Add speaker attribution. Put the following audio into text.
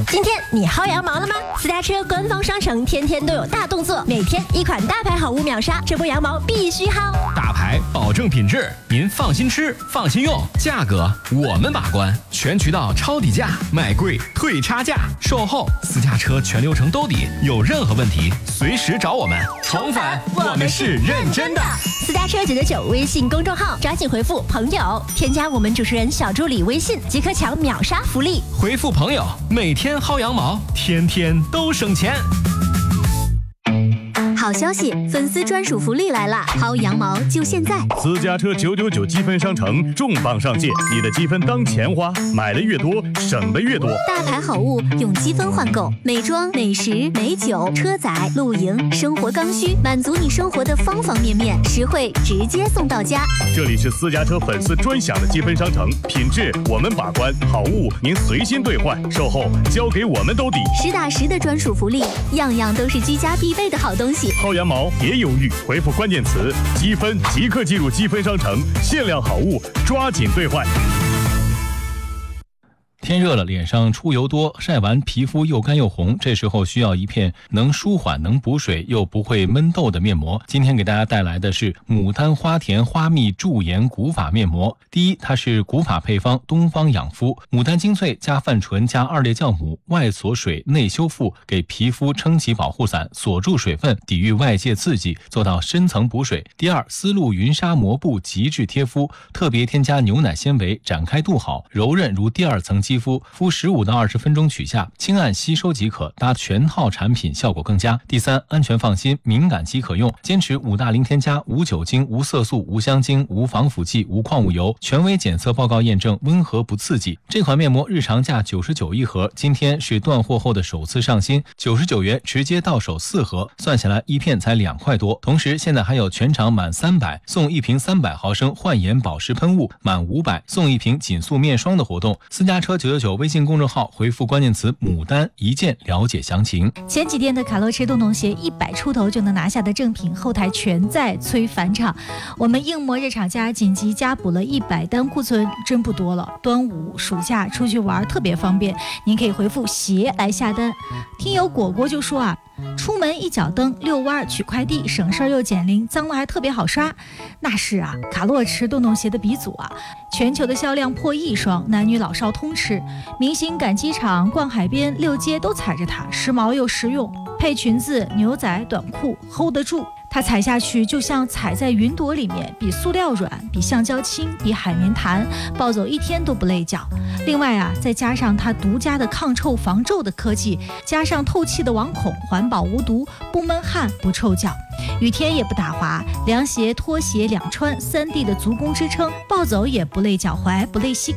Speaker 1: 今天你薅羊毛了吗？私家车官方商城天天都有大动作，每天一款大牌好物秒杀，这波羊毛必须薅。
Speaker 2: 大牌保证品质，您放心吃，放心用，价格我们把关，全渠道抄底价，卖贵退差价，售后私家车全流程兜底，有任何问题随时找我们。宠粉，我们是认真的。
Speaker 1: 私家车999微信公众号，抓紧回复朋友，添加我们主持人小助理微信，即可抢秒杀福利。
Speaker 2: 回复朋友，每天薅羊毛，天天都省钱。
Speaker 3: 好消息，粉丝专属福利来啦！薅羊毛就现在！
Speaker 4: 私家车999积分商城重磅上线，你的积分当钱花，买的越多，省的越多。
Speaker 3: 大牌好物用积分换购，美妆、美食、美酒、车载、露营、生活刚需，满足你生活的方方面面，实惠直接送到家。
Speaker 4: 这里是私家车粉丝专享的积分商城，品质我们把关，好物您随心兑换，售后交给我们兜底，
Speaker 3: 实打实的专属福利，样样都是居家必备的好东西。
Speaker 4: 薅羊毛别犹豫，回复关键词积分即刻进入积分商城，限量好物抓紧兑换。
Speaker 5: 天热了，脸上出油多，晒完皮肤又干又红，这时候需要一片能舒缓、能补水又不会闷痘的面膜。今天给大家带来的是牡丹花田花蜜驻颜古法面膜。第一，它是古法配方东方养肤，牡丹精粹加泛醇加2列酵母，外锁水内修复，给皮肤撑起保护伞，锁住水分，抵御外界刺激，做到深层补水。第二，丝路云纱膜布极致贴肤，特别添加牛奶纤维，展开度好，柔韧如第二层肌肤，敷15到20分钟取下，轻按吸收即可，搭全套产品效果更佳。第三，安全放心，敏感肌可用，坚持5大零添加，无酒精、无色素、无香精、无防腐剂、无矿物油，权威检测报告验证，温和不刺激。这款面膜日常价99一盒，今天是断货后的首次上新，99元直接到手4盒，算下来一片才2块多。同时现在还有全场满300送1瓶300毫升焕颜保湿喷雾，满500送1瓶紧塑面霜的活动。私家车999微信公众号回复关键词牡丹一键了解详情。
Speaker 6: 前几天的卡洛驰洞洞鞋100出头就能拿下的正品，后台全在催返场。我们硬膜热厂家紧急加补了100单库存，真不多了。端午暑假出去玩特别方便，您可以回复鞋来下单。听友果果就说啊，出门一脚蹬6弯取快递，省事儿又减龄，脏了还特别好刷。那是啊，卡洛驰洞洞鞋的鼻祖啊，全球的销量破1亿双，男女老少通吃。明星赶机场、逛海边、溜街都踩着它，时髦又实用，配裙子、牛仔、短裤 hold 得住。它踩下去就像踩在云朵里面，比塑料软，比橡胶轻，比海绵弹，暴走1天都不累脚。另外啊，再加上它独家的抗臭防皱的科技，加上透气的网孔，环保无毒，不闷汗不臭脚，雨天也不打滑，凉鞋拖鞋两穿，3D 的足弓支撑，暴走也不累脚踝，不累膝盖。